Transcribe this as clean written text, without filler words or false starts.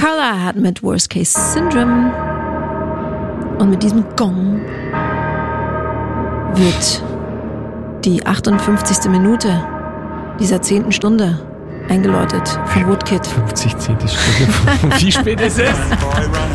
Color hat mit Worst Case Syndrome. Und mit diesem Gong wird die 58. Minute dieser 10. Stunde eingeläutet von Woodkid. 50 Stunde. Wie spät ist es?